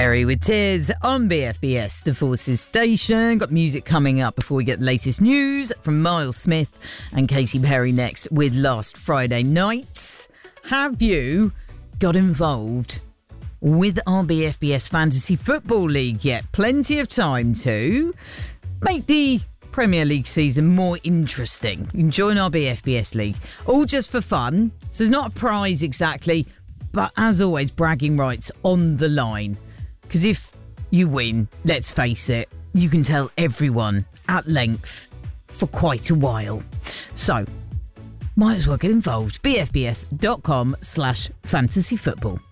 Perry with Tears on BFBS, the Forces Station. Got music coming up before we get the latest news from Miles Smith and Katy Perry next with Last Friday Nights. Have you got involved with our BFBS Fantasy Football League yet? Plenty of time to make the Premier League season more interesting. You can join our BFBS League, all just for fun. So there's not a prize exactly, but as always, bragging rights on the line. Because if you win, let's face it, you can tell everyone at length for quite a while. So, might as well get involved. BFBS.com/fantasyfootball.